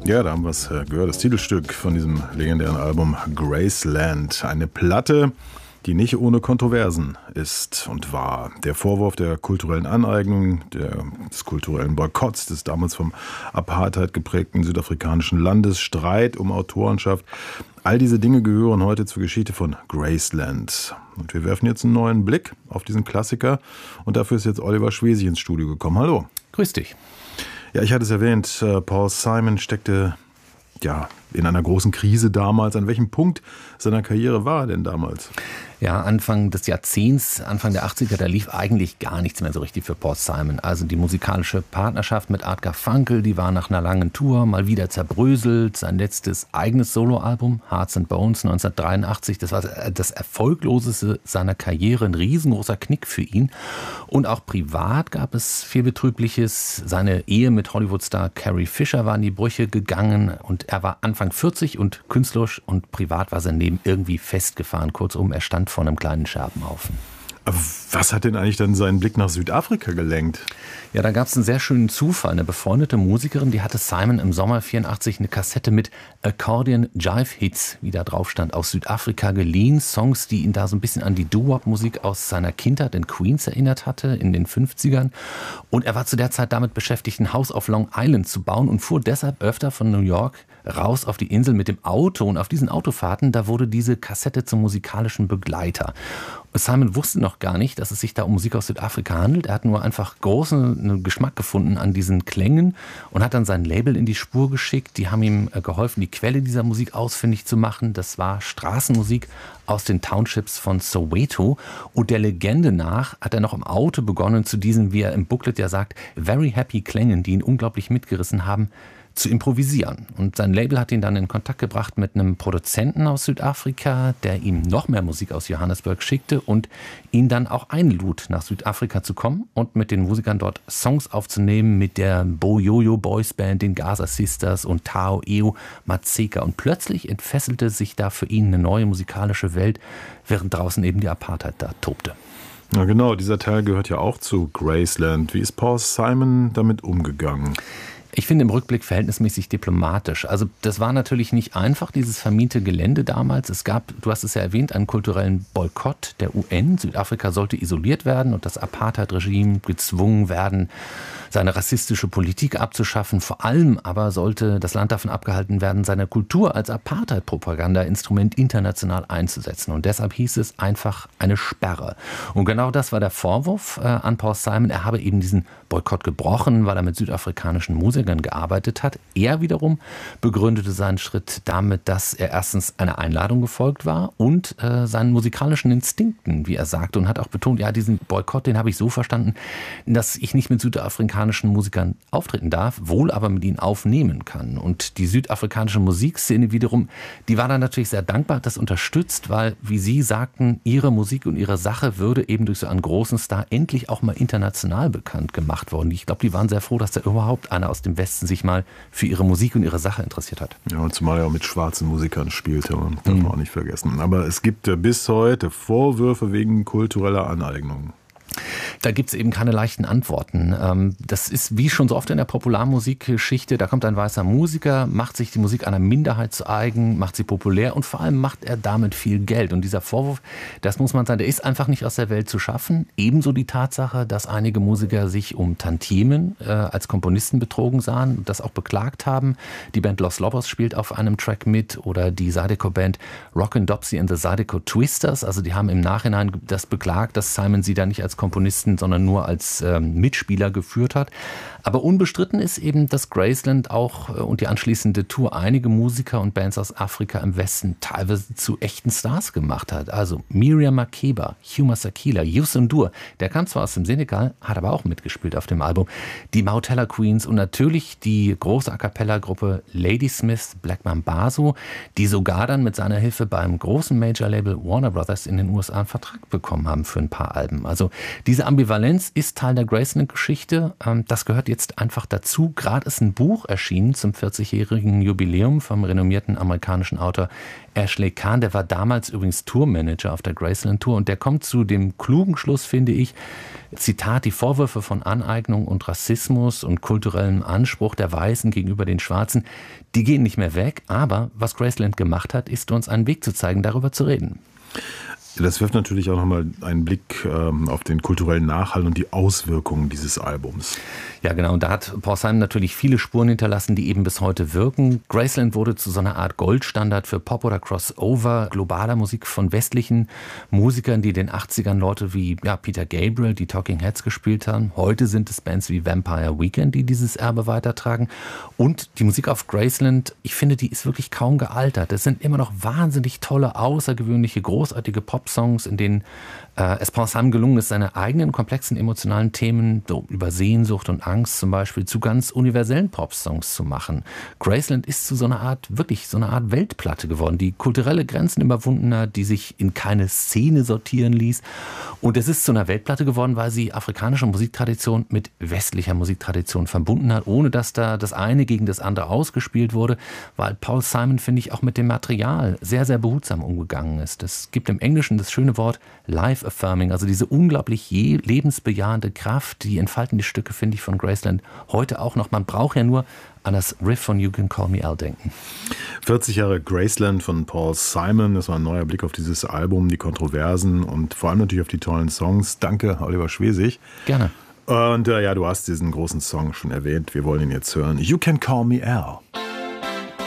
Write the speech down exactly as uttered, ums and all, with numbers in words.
Ja, da haben wir es gehört, das Titelstück von diesem legendären Album Graceland. Eine Platte, die nicht ohne Kontroversen ist und war. Der Vorwurf der kulturellen Aneignung, der, des kulturellen Boykotts des damals vom Apartheid geprägten südafrikanischen Landes, Streit um Autorenschaft. All diese Dinge gehören heute zur Geschichte von Graceland. Und wir werfen jetzt einen neuen Blick auf diesen Klassiker. Und dafür ist jetzt Oliver Schwesig ins Studio gekommen. Hallo. Grüß dich. Ja, ich hatte es erwähnt, Paul Simon steckte ja in einer großen Krise damals. An welchem Punkt seiner Karriere war er denn damals? Ja, Anfang des Jahrzehnts, Anfang der achtziger, da lief eigentlich gar nichts mehr so richtig für Paul Simon. Also die musikalische Partnerschaft mit Art Garfunkel, die war nach einer langen Tour mal wieder zerbröselt. Sein letztes eigenes Soloalbum, Hearts and Bones, neunzehnhundertdreiundachtzig, das war das erfolgloseste seiner Karriere, ein riesengroßer Knick für ihn. Und auch privat gab es viel Betrübliches. Seine Ehe mit Hollywood-Star Carrie Fisher war in die Brüche gegangen und er war Anfang vierzig und künstlerisch und privat war sein Leben irgendwie festgefahren. Kurzum, er stand vor einem kleinen Scherbenhaufen. Aber was hat denn eigentlich dann seinen Blick nach Südafrika gelenkt? Ja, da gab es einen sehr schönen Zufall. Eine befreundete Musikerin, die hatte Simon im Sommer vierundachtzig eine Kassette mit Accordion Jive Hits, wie da drauf stand, aus Südafrika geliehen. Songs, die ihn da so ein bisschen an die Doo-Wop-Musik aus seiner Kindheit in Queens erinnert hatte, in den fünfzigern. Und er war zu der Zeit damit beschäftigt, ein Haus auf Long Island zu bauen und fuhr deshalb öfter von New York raus auf die Insel mit dem Auto. Und auf diesen Autofahrten, da wurde diese Kassette zum musikalischen Begleiter. Simon wusste noch gar nicht, dass es sich da um Musik aus Südafrika handelt. Er hat nur einfach großen Geschmack gefunden an diesen Klängen und hat dann sein Label in die Spur geschickt. Die haben ihm geholfen, die Quelle dieser Musik ausfindig zu machen. Das war Straßenmusik aus den Townships von Soweto. Und der Legende nach hat er noch im Auto begonnen, zu diesen, wie er im Booklet ja sagt, very happy Klängen, die ihn unglaublich mitgerissen haben, zu improvisieren. Und sein Label hat ihn dann in Kontakt gebracht mit einem Produzenten aus Südafrika, der ihm noch mehr Musik aus Johannesburg schickte und ihn dann auch einlud, nach Südafrika zu kommen und mit den Musikern dort Songs aufzunehmen, mit der Boyoyo Boys Band, den Gaza Sisters und Tao Eo Matseka. Und plötzlich entfesselte sich da für ihn eine neue musikalische Welt, während draußen eben die Apartheid da tobte. Ja, genau, dieser Teil gehört ja auch zu Graceland. Wie ist Paul Simon damit umgegangen? Ich finde im Rückblick verhältnismäßig diplomatisch. Also das war natürlich nicht einfach, dieses vermiente Gelände damals. Es gab, du hast es ja erwähnt, einen kulturellen Boykott der U N. Südafrika sollte isoliert werden und das Apartheid-Regime gezwungen werden, seine rassistische Politik abzuschaffen. Vor allem aber sollte das Land davon abgehalten werden, seine Kultur als Apartheid-Propaganda-Instrument international einzusetzen. Und deshalb hieß es einfach eine Sperre. Und genau das war der Vorwurf äh, an Paul Simon. Er habe eben diesen Boykott gebrochen, weil er mit südafrikanischen Musikern gearbeitet hat. Er wiederum begründete seinen Schritt damit, dass er erstens einer Einladung gefolgt war und äh, seinen musikalischen Instinkten, wie er sagte, und hat auch betont, ja, diesen Boykott, den habe ich so verstanden, dass ich nicht mit südafrikanischen Musikern auftreten darf, wohl aber mit ihnen aufnehmen kann. Und die südafrikanische Musikszene wiederum, die war dann natürlich sehr dankbar, hat das unterstützt, weil, wie Sie sagten, ihre Musik und ihre Sache würde eben durch so einen großen Star endlich auch mal international bekannt gemacht worden. Ich glaube, die waren sehr froh, dass da überhaupt einer aus dem Westen sich mal für ihre Musik und ihre Sache interessiert hat. Ja, und zumal er auch mit schwarzen Musikern spielte, und darf man mhm. auch nicht vergessen. Aber es gibt bis heute Vorwürfe wegen kultureller Aneignung. Da gibt es eben keine leichten Antworten. Das ist wie schon so oft in der Popularmusikgeschichte, da kommt ein weißer Musiker, macht sich die Musik einer Minderheit zu eigen, macht sie populär und vor allem macht er damit viel Geld. Und dieser Vorwurf, das muss man sagen, der ist einfach nicht aus der Welt zu schaffen. Ebenso die Tatsache, dass einige Musiker sich um Tantiemen äh, als Komponisten betrogen sahen und das auch beklagt haben. Die Band Los Lobos spielt auf einem Track mit oder die Zydeco-Band Rockin' Dopsy and the Zydeco Twisters. Also die haben im Nachhinein das beklagt, dass Simon sie da nicht als Komponisten, sondern nur als ähm, Mitspieler geführt hat. Aber unbestritten ist eben, dass Graceland auch äh, und die anschließende Tour einige Musiker und Bands aus Afrika im Westen teilweise zu echten Stars gemacht hat. Also Miriam Makeba, Hugh Masakila, Youssou N'Dour, der kam zwar aus dem Senegal, hat aber auch mitgespielt auf dem Album. Die Mautella Queens und natürlich die große A-Cappella-Gruppe Ladysmith Black Mambazo, die sogar dann mit seiner Hilfe beim großen Major-Label Warner Brothers in den U S A einen Vertrag bekommen haben für ein paar Alben. Also Diese Ambivalenz ist Teil der Graceland-Geschichte. Das gehört jetzt einfach dazu. Gerade ist ein Buch erschienen zum vierzigjährigen Jubiläum vom renommierten amerikanischen Autor Ashley Kahn. Der war damals übrigens Tourmanager auf der Graceland-Tour und der kommt zu dem klugen Schluss, finde ich, Zitat, die Vorwürfe von Aneignung und Rassismus und kulturellem Anspruch der Weißen gegenüber den Schwarzen, die gehen nicht mehr weg. Aber was Graceland gemacht hat, ist uns einen Weg zu zeigen, darüber zu reden. Das wirft natürlich auch nochmal einen Blick ähm, auf den kulturellen Nachhall und die Auswirkungen dieses Albums. Ja, genau. Und da hat Paul Simon natürlich viele Spuren hinterlassen, die eben bis heute wirken. Graceland wurde zu so einer Art Goldstandard für Pop oder Crossover, globaler Musik von westlichen Musikern, die in den achtzigern Leute wie ja, Peter Gabriel, die Talking Heads gespielt haben. Heute sind es Bands wie Vampire Weekend, die dieses Erbe weitertragen. Und die Musik auf Graceland, ich finde, die ist wirklich kaum gealtert. Es sind immer noch wahnsinnig tolle, außergewöhnliche, großartige Pop-Songs, in denen äh, es Paul Simon gelungen ist, seine eigenen komplexen emotionalen Themen, so über Sehnsucht und Angst zum Beispiel, zu ganz universellen Pop-Songs zu machen. Graceland ist zu so einer Art, wirklich so einer Art Weltplatte geworden, die kulturelle Grenzen überwunden hat, die sich in keine Szene sortieren ließ. Und es ist zu einer Weltplatte geworden, weil sie afrikanische Musiktradition mit westlicher Musiktradition verbunden hat, ohne dass da das eine gegen das andere ausgespielt wurde, weil Paul Simon, finde ich, auch mit dem Material sehr, sehr behutsam umgegangen ist. Es gibt im Englischen das schöne Wort life-affirming, also diese unglaublich je lebensbejahende Kraft, die entfalten die Stücke, finde ich, von Graceland heute auch noch. Man braucht ja nur an das Riff von You Can Call Me Al denken. vierzig Jahre Graceland von Paul Simon, das war ein neuer Blick auf dieses Album, die Kontroversen und vor allem natürlich auf die tollen Songs. Danke, Oliver Schwesig. Gerne. Und äh, ja, du hast diesen großen Song schon erwähnt, wir wollen ihn jetzt hören. You Can Call Me Al.